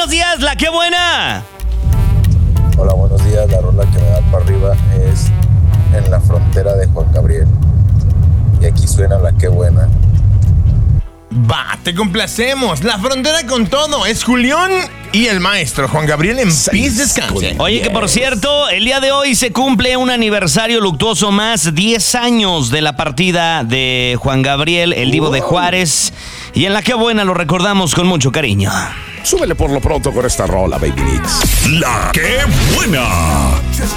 buenos días, la qué buena. Hola, buenos días. La rola que me da para arriba es En la frontera de Juan Gabriel. Y aquí suena la qué buena. Va, te complacemos. La frontera con todo. Es Julián y el maestro Juan Gabriel en paz descanse. Oye, que por cierto, el día de hoy se cumple un aniversario luctuoso más, 10 años de la partida de Juan Gabriel, el divo de Juárez. Y en la que buena lo recordamos con mucho cariño. Súbele por lo pronto con esta rola, Baby Mix. La que buena.